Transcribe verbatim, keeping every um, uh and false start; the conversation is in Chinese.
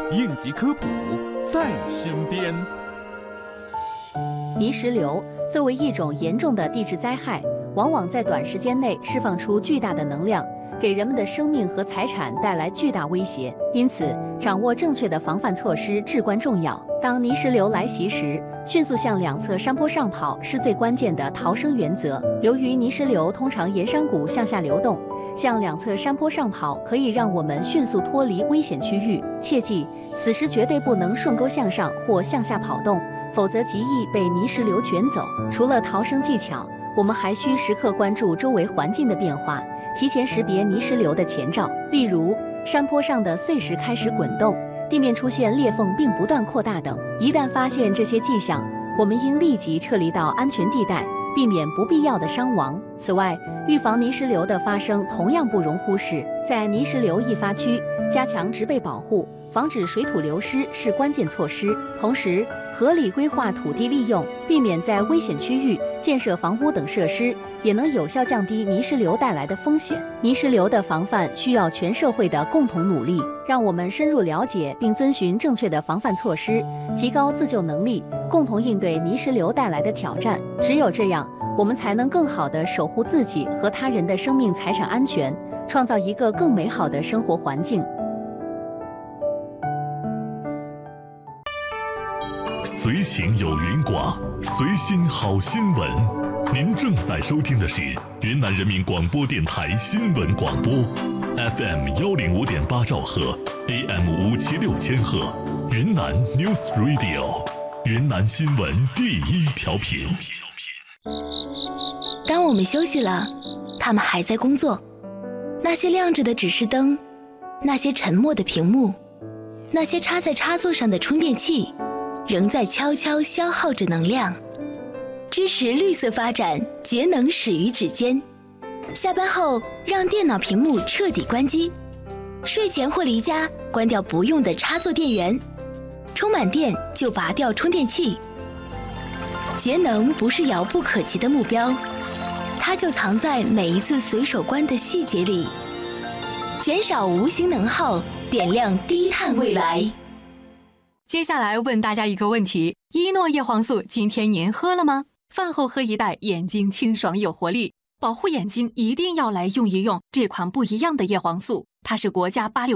应急科普在身边。 泥石流作为一种严重的地质灾害，往往在短时间内释放出巨大的能量，给人们的生命和财产带来巨大威胁。因此，掌握正确的防范措施至关重要。当泥石流来袭时，迅速向两侧山坡上跑是最关键的逃生原则。由于泥石流通常沿山谷向下流动，向两侧山坡上跑可以让我们迅速脱离危险区域。切记，此时绝对不能顺沟向上或向下跑动，否则极易被泥石流卷走。除了逃生技巧，我们还需时刻关注周围环境的变化，提前识别泥石流的前兆，例如山坡上的碎石开始滚动，地面出现裂缝并不断扩大等。一旦发现这些迹象，我们应立即撤离到安全地带，避免不必要的伤亡。此外，预防泥石流的发生同样不容忽视，在泥石流易发区加强植被保护，防止水土流失是关键措施。同时，合理规划土地利用，避免在危险区域建设房屋等设施，也能有效降低泥石流带来的风险。泥石流的防范需要全社会的共同努力，让我们深入了解并遵循正确的防范措施，提高自救能力，共同应对泥石流带来的挑战。只有这样，我们才能更好地守护自己和他人的生命财产安全，创造一个更美好的生活环境。 随行有云广，随心好新闻。您正在收听的是云南人民广播电台新闻广播 ，F M 幺零五点八兆赫 ，A M 五七六千赫，云南 News Radio， 云南新闻第一调频。 当我们休息了，他们还在工作。那些亮着的指示灯，那些沉默的屏幕，那些插在插座上的充电器，仍在悄悄消耗着能量。支持绿色发展，节能始于指尖。下班后让电脑屏幕彻底关机，睡前或离家关掉不用的插座电源，充满电就拔掉充电器。节能不是遥不可及的目标，它就藏在每一次随手关的细节里。减少无形能耗，点亮低碳未来。 接下来问大家一个问题：一诺叶黄素今天您喝了吗？饭后喝一袋，眼睛清爽有活力，保护眼睛一定要来用一用这款不一样的叶黄素，它是国家八六